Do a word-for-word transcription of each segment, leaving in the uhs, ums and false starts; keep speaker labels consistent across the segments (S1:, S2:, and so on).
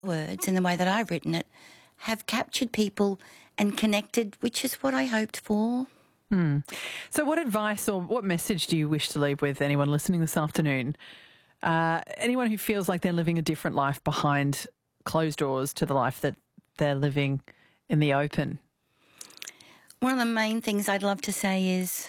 S1: words in the way that I've written it have captured people and connected, which is what I hoped for.
S2: Hmm. So what advice or what message do you wish to leave with anyone listening this afternoon? Uh, anyone who feels like they're living a different life behind closed doors to the life that they're living in the open?
S1: One of the main things I'd love to say is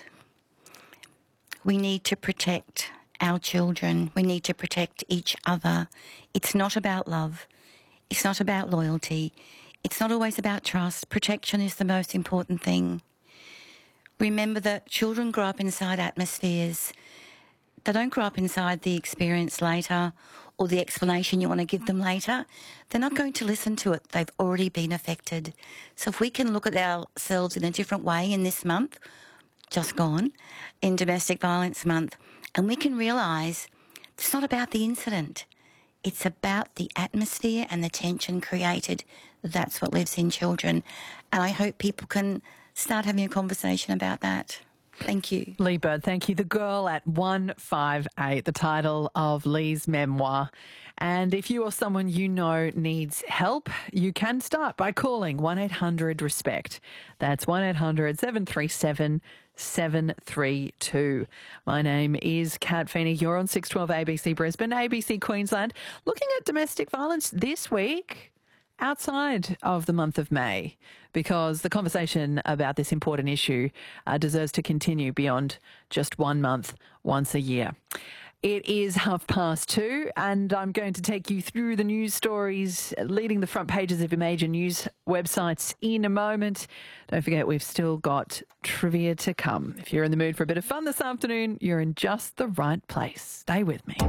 S1: we need to protect our children. We need to protect each other. It's not about love. It's not about loyalty. It's not always about trust. Protection is the most important thing. Remember that children grow up inside atmospheres. They don't grow up inside the experience later or the explanation you want to give them later. They're not going to listen to it. They've already been affected. So if we can look at ourselves in a different way in this month, just gone, in Domestic Violence Month, and we can realise it's not about the incident. It's about the atmosphere and the tension created. That's what lives in children. And I hope people can start having a conversation about that. Thank you.
S2: Lee Bird, thank you. The Girl at one five eight, the title of Lee's memoir. And if you or someone you know needs help, you can start by calling one eight hundred RESPECT. That's one eight hundred seven three seven seven three two. My name is Kat Feeney. You're on six twelve A B C Brisbane, A B C Queensland. Looking at domestic violence this week outside of the month of May, because the conversation about this important issue uh, deserves to continue beyond just one month, once a year. It is half past two, and I'm going to take you through the news stories leading the front pages of your major news websites in a moment. Don't forget, we've still got trivia to come. If you're in the mood for a bit of fun this afternoon, you're in just the right place. Stay with me.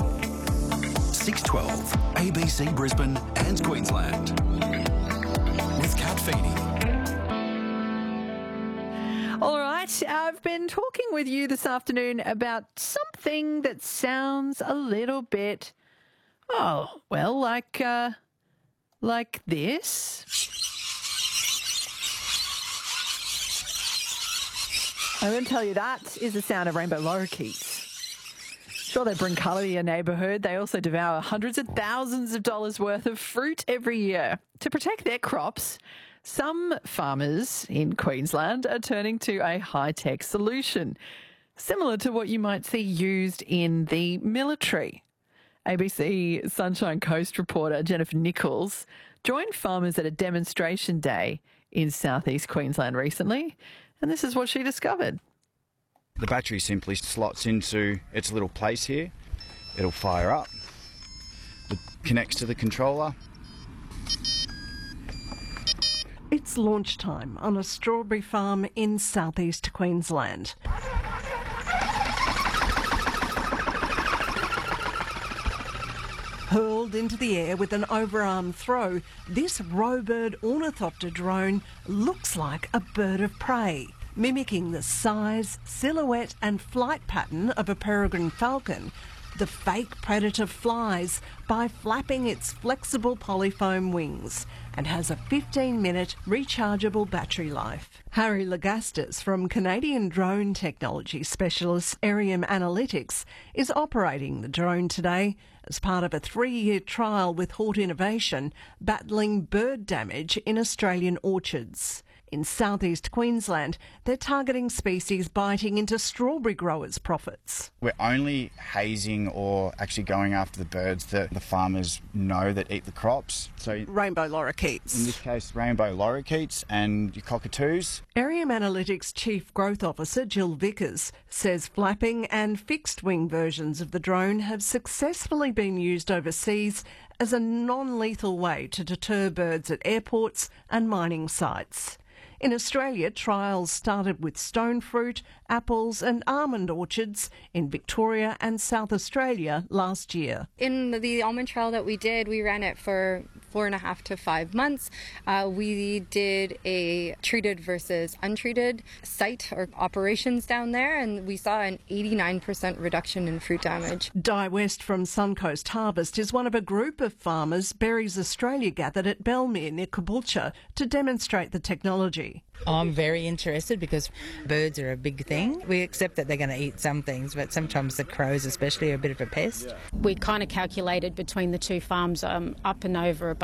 S3: six twelve A B C Brisbane and Queensland with Kat Feeney.
S2: All right, I've been talking with you this afternoon about something that sounds a little bit, oh, well, like, uh, like this. I'm going to tell you that is the sound of rainbow lorikeets. Sure, they bring colour to your neighbourhood. They also devour hundreds of thousands of dollars worth of fruit every year. To protect their crops, some farmers in Queensland are turning to a high-tech solution, similar to what you might see used in the military. A B C Sunshine Coast reporter Jennifer Nichols joined farmers at a demonstration day in southeast Queensland recently, and this is what she discovered.
S4: The battery simply slots into its little place here. It'll fire up. It connects to the controller.
S5: It's launch time on a strawberry farm in southeast Queensland. Hurled into the air with an overarm throw, this Rowbird ornithopter drone looks like a bird of prey, mimicking the size, silhouette and flight pattern of a peregrine falcon. The fake predator flies by flapping its flexible polyfoam wings and has a fifteen minute rechargeable battery life. Harry Lagastas from Canadian drone technology specialist Aerium Analytics is operating the drone today as part of a three-year trial with Hort Innovation battling bird damage in Australian orchards. In southeast Queensland, they're targeting species biting into strawberry growers' profits.
S4: We're only hazing or actually going after the birds that the farmers know that eat the crops. So
S5: rainbow lorikeets.
S4: In this case, rainbow lorikeets and your cockatoos.
S5: Aerium Analytics Chief Growth Officer Jill Vickers says flapping and fixed-wing versions of the drone have successfully been used overseas as a non-lethal way to deter birds at airports and mining sites. In Australia, trials started with stone fruit, apples and almond orchards in Victoria and South Australia last year.
S6: In the almond trial that we did, we ran it for four and a half to five months. Uh, we did a treated versus untreated site or operations down there, and we saw an eighty-nine percent reduction in fruit damage.
S5: Di West from Suncoast Harvest is one of a group of farmers Berries Australia gathered at Belmere near Caboolture to demonstrate the technology.
S7: I'm very interested because birds are a big thing. We accept that they're going to eat some things, but sometimes the crows especially are a bit of a pest.
S8: We kind of calculated between the two farms um, up and over